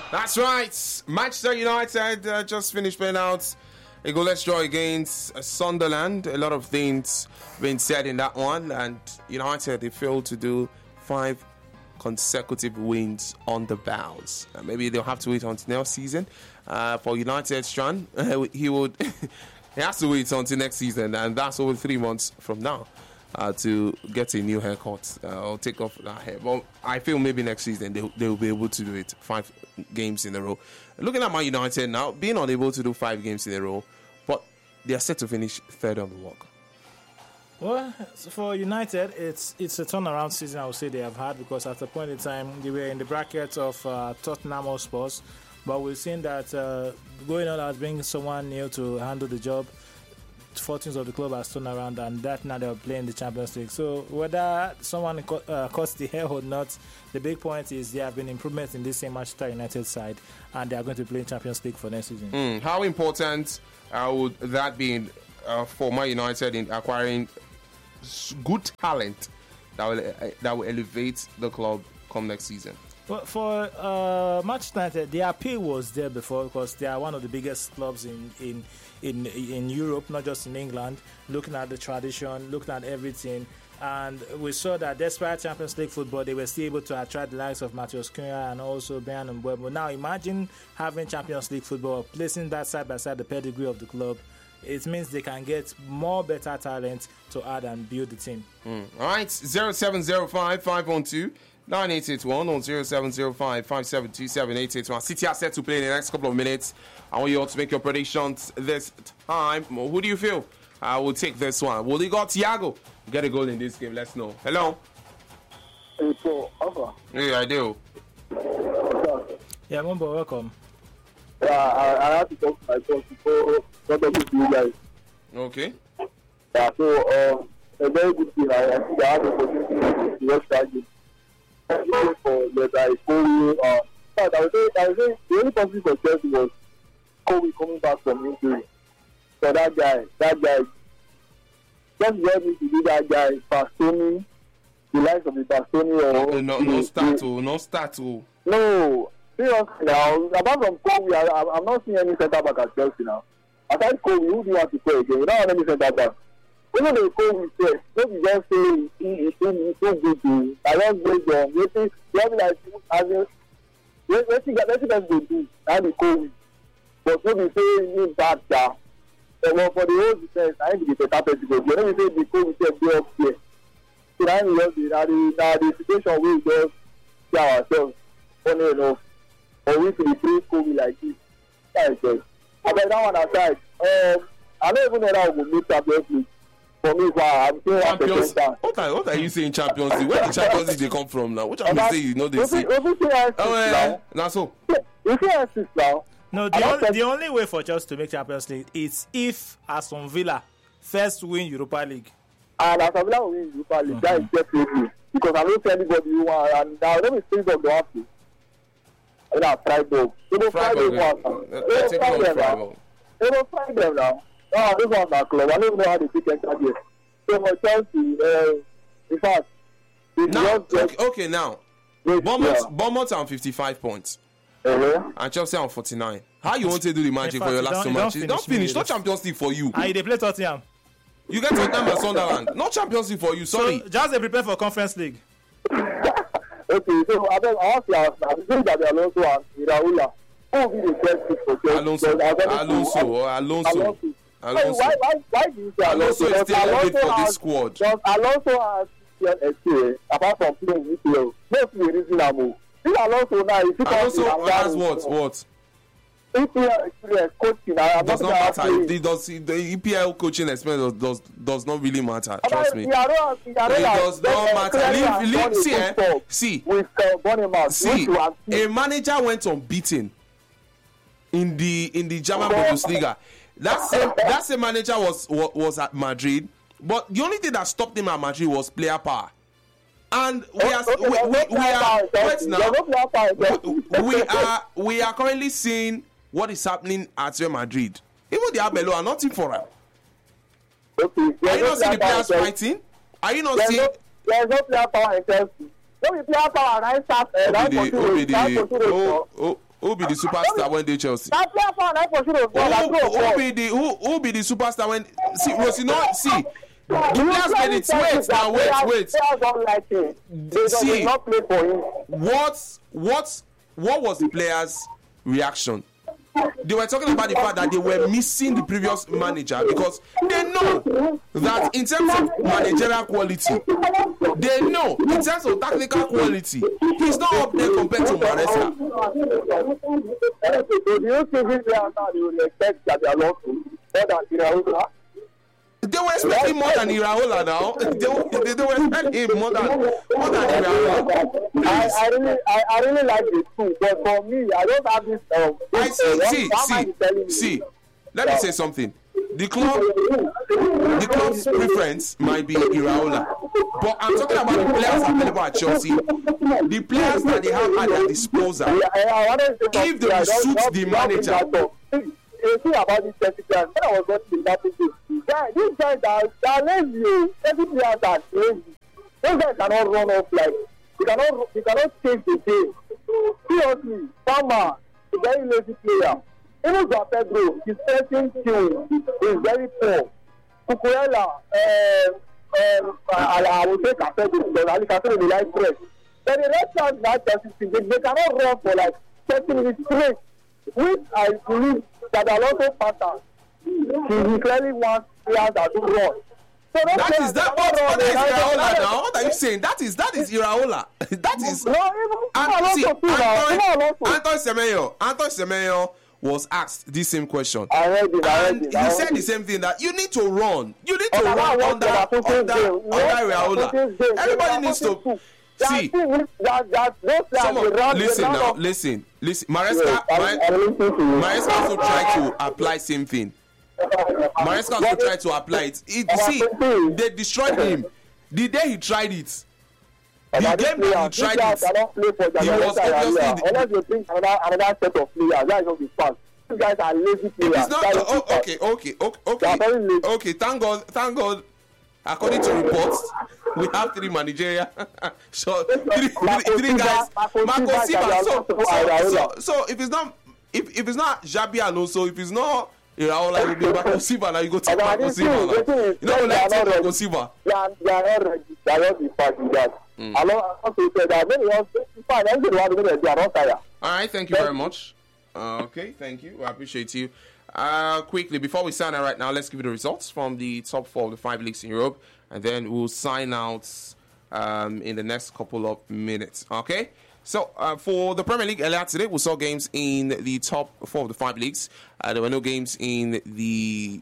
That's right. Manchester United just finished playing out a goalless draw against Sunderland. A lot of things being said in that one, and United, they failed to do 5 consecutive wins on the bounce. Maybe they'll have to wait until next season. For United, Strand, he has to wait until next season, and that's over 3 months from now. To get a new haircut or take off that hair. But I feel maybe next season they will be able to do it 5 games in a row. Looking at Man United now, being unable to do 5 games in a row, but they are set to finish 3rd on the walk. Well, for United, it's a turnaround season I would say they have had, because at a point in time they were in the bracket of Tottenham Hotspur, but we've seen that going on as being someone new to handle the job, fortunes of the club has turned around, and that now they're playing the Champions League. So whether someone cuts the hair or not, the big point is there have been improvements in this same Manchester United side, and they are going to play in Champions League for next season. How important would that be for Man United in acquiring good talent that will elevate the club come next season? Well, for Manchester United, the appeal was there before, because they are one of the biggest clubs in Europe, not just in England. Looking at the tradition, looking at everything, and we saw that despite Champions League football, they were still able to attract the likes of Matheus Cunha and also Bryan Mbeumo. Now imagine having Champions League football, placing that side by side the pedigree of the club. It means they can get more better talent to add and build the team. All right, 0705 512 9881 or 0705 5727 881. City are set to play in the next couple of minutes. I want you all to make your predictions this time. Who do you feel will take this one? Will you got Thiago get a goal in this game? Let's know. Hello. Yeah, I do. Yeah, Mumbo, welcome. Yeah, I have to talk to myself before talking to you guys. Okay. Yeah, so a very good thing. I think I have the opportunity to watch that game. For that I would say the only positive for Chelsea was Kobe coming back from injury. So that guy, just help me to do that guy, Bastoni, the likes of the Bastoni or no start. No, seriously now, apart from Kobe, I'm not seeing any centre back at Chelsea now. Aside Kobe, who do you want to play again? We don't have any centre back. Even the Kobe said, maybe just say he's too good to. I don't go down. You see, you have like let's see guys go do and the Kobe. But maybe say he's bad guy. Well, for the whole defense, I think it's a better person. You know, we say the Kobe said be up here. So now the situation we just see ourselves, funny enough, or we should play Kobe like this. That's it. But that one aside, I don't even know how we will make Champions League. For me, I'm saying Champions. What are you saying Champions League? Where the Champions League they come from now? Which I'm saying, you know they say. Now so. You see assist now. No, the only way for Chelsea to make Champions League is if Aston Villa first win Europa League. And Aston Villa will win Europa League. That is definitely, because I don't see anybody who want, and now let me see them go after. I know Freiburg. You know Freiburg now. No, this one's our club. I don't even know how they take enter here. So for Chelsea, in fact, now, okay, now Bournemouth on 55 points. And Chelsea on 49. How you want to do the magic for your last 2 matches? Don't finish. Not Champions League for you. They play Tottenham. You get Tottenham and Sunderland. Not Champions League for you. Sorry. So just prepare for Conference League. Okay, so I want to ask now. The thing that they Alonso and Iraola, who will be the best pick for Chelsea? Alonso. Why do you say Alonso is still a bit for this squad? Does Alonso has experience apart from playing EPL? Let's be reasonable. This Alonso now is Alonso has what? EPL experience coaching. Does not matter. The EPL coaching experience does not really matter. Trust me. It does not matter. See, a manager went unbeaten in the German Bundesliga. That same manager was at Madrid, but the only thing that stopped him at Madrid was player power. And we are currently seeing what is happening at Real Madrid. Even the Abelo are nothing for him. Okay. Are you not seeing the players fighting? Are you not seeing? There's no player power in Chelsea. No player power. Who be the superstar when they Chelsea? That player for an for sure. Who be the superstar when see Rosino see the players made it wait now wait. Players don't like him. They not play for him. What was the players' reaction? They were talking about the fact that they were missing the previous manager because they know that in terms of managerial quality, they know in terms of technical quality, he's not up there compared to Maresca. So do you think this player now they will expect that they are lost more than Iraola? They were expecting more than Iraola now. They were expecting him more than Iraola. I really like the two, but for me, I don't have this. See. Let me say something. The club's preference might be Iraola, but I'm talking about the players available at Chelsea, the players that they have at their disposal. If they will suit the manager. You see about this Chelsea players. When I was watching that video, these guys are lazy. Every players are lazy. Those guys cannot run off like they cannot change the game. Seriously, Palmer is a very lazy player. Even Joao Pedro, his pressing skill is very poor. Cucurella, I would say Casedo, because Ali Casedo they like press. But the rest of that Chelsea team, they cannot run for like 30 minutes straight, which I believe that Alonso pattern. He clearly wants players that do run. So what is Iraola now? What are you saying? That is Iraola. That is. Anton Semenyo was asked this same question. I heard it. He said the same thing that you need to run. You need to run under Iraola. Everybody needs to. See, listen. Maresca also tried to apply same thing. Maresca also tried to apply it. See, they destroyed him. The day he tried it, the game that he tried it, he was obviously. Unless you bring another set of players, that is not the fun. These guys are lazy players. It's not okay. Thank God. According to reports, we have 3 managerial. So 3 guys. Marco Silva. So if it's not Xabi Alonso, if it's not Iraola, it will be Marco Silva. Now you go take Marco Silva. You know like take Marco Silva. They are not ready. They are not the fact that. All right, thank you very much. Okay, thank you. I appreciate you. Quickly, before we sign out right now, let's give you the results from the top 4 of the 5 leagues in Europe, and then we'll sign out in the next couple of minutes. Okay? So, for the Premier League earlier today, we saw games in the top 4 of the 5 leagues. There were no games in the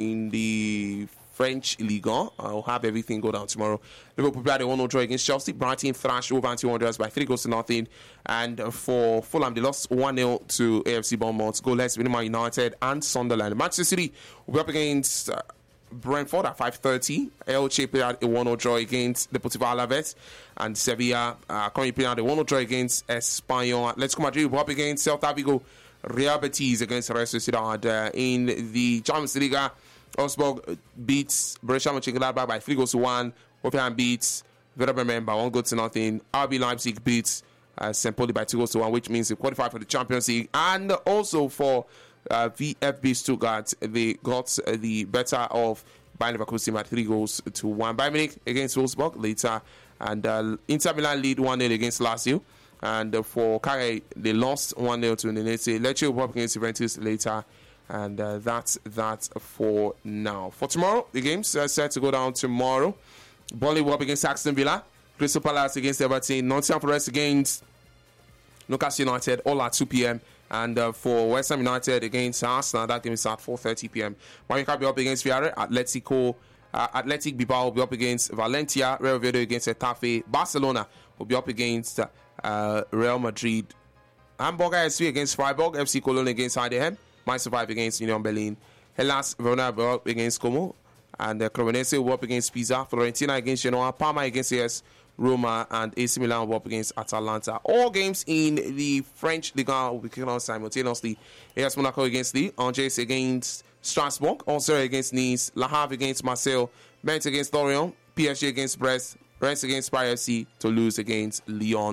French Ligue 1. I'll have everything go down tomorrow. Liverpool played a 1-0 draw against Chelsea. Brighton thrashed Wolverhampton Wanderers by 3-0. And for Fulham, they lost 1-0 to AFC Bournemouth. Goalless between Man United and Sunderland. Manchester City will be up against Brentford at 5:30. Elche played a 1-0 draw against Deportivo Alaves. And Sevilla currently playing a 1-0 draw against Espanyol. Atletico Madrid will be up against Celta Vigo. Real Betis against Real Sociedad. In the Champions League, Augsburg beats Borussia Mönchengladbach by 3-1. Hoffenheim beats Werder Bremen by 1-0. RB Leipzig beats St. Pauli by 2-1, which means they qualify for the Champions League. And also for VfB Stuttgart, they got the better of Bayern Leverkusen by 3-1. Bayern Munich against Wolfsburg later. And Inter Milan lead 1-0 against Lazio. And for Cagliari, they lost 1-0 to Udinese. Lecce will up against Juventus later. And that's that for now. For tomorrow, the game's set to go down tomorrow. Burnley will up against Aston Villa. Crystal Palace against Everton. Nottingham Forest against Newcastle United, all at 2 p.m. And for West Ham United against Arsenal, that game is at 4:30 p.m. Mallorca will be up against Villarreal. Athletic Bilbao will be up against Valencia. Real Oviedo against Getafe. Barcelona will be up against Real Madrid. Hamburger SV against Freiburg. FC Cologne against Heidenheim. Mainz 5 against Union Berlin. Hellas Verona will up against Como. And Cremonese will up against Pisa. Fiorentina against Genoa. Parma against AS Roma. And AC Milan will up against Atalanta. All games in the French Ligue 1 will be kicking off simultaneously. AS Monaco against Lille. Angers against Strasbourg. Auxerre against Nice. Le Havre against Marseille. Metz against Lorient. PSG against Brest. Rennes against Paris FC. Toulouse against Lyon.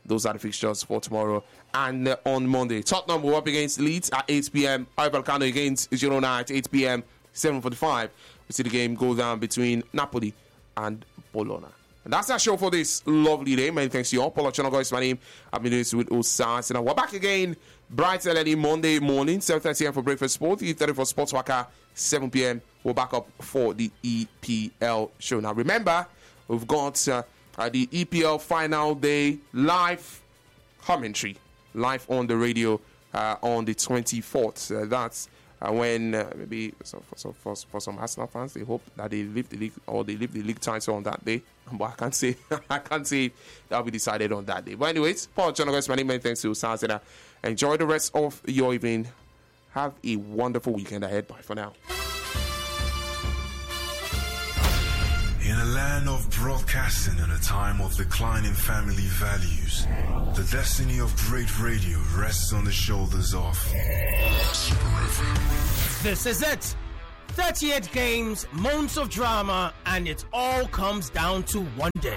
Those are the fixtures for tomorrow and on Monday. Tottenham will up against Leeds at 8 p.m. Vallecano against Girona at 8 p.m. 7:45. We see the game go down between Napoli and Bologna. And that's our show for this lovely day. Many thanks to you all. Paul Ochonogo is my name. I've been doing this with Osas. And we're back again bright and early Monday morning, 7:30 a.m. for Breakfast Sport, 3:30 for Sports Waka, 7 p.m. We're back up for the EPL show. Now remember, we've got the EPL final day live commentary, live on the radio on the 24th. That's when maybe for some Arsenal fans, they hope that they leave the league or they leave the league title on that day. But I can't say that'll be decided on that day. But anyways, Paul Ochonogo is my name. Many thanks to Sazena. Enjoy the rest of your evening. Have a wonderful weekend ahead. Bye for now. In a land of broadcasting and a time of declining family values, the destiny of great radio rests on the shoulders of Super FM. This is it. 38 games, months of drama, and it all comes down to one day.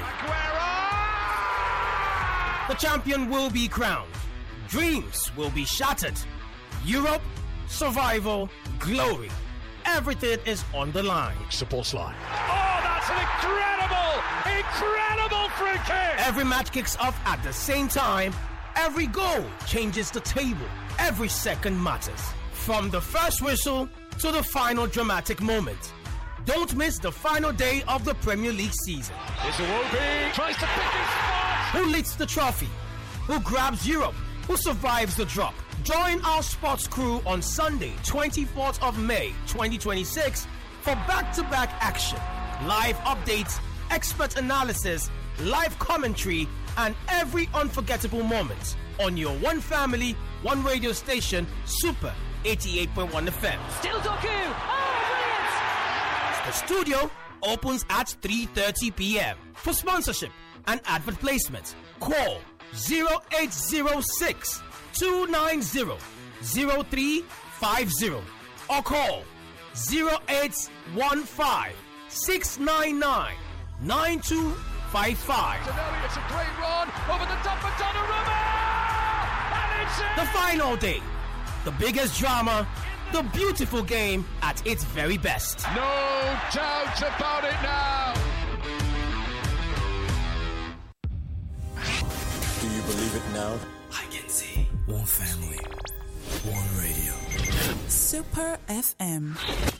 The champion will be crowned. Dreams will be shattered. Europe, survival, glory. Everything is on the line. Support line. Oh, that's an incredible free kick! Every match kicks off at the same time. Every goal changes the table. Every second matters. From the first whistle to the final dramatic moment. Don't miss the final day of the Premier League season. It's Iwobi, tries to pick his spot. Who leads the trophy? Who grabs Europe? Who survives the drop? Join our sports crew on Sunday, 24th of May, 2026 for back-to-back action, live updates, expert analysis, live commentary, and every unforgettable moment on your one family, one radio station, Super 88.1 FM. Still Doku! Oh, brilliant! The studio opens at 3:30 p.m. For sponsorship and advert placement, call 0806 290 0350 or call 0815 699 9255. It's a great run over the top of Donnarumma! And it's in! The final day, the biggest drama, the beautiful game at its very best. No doubt about it now! Do you believe it now? I can see. One family, one radio. Super FM.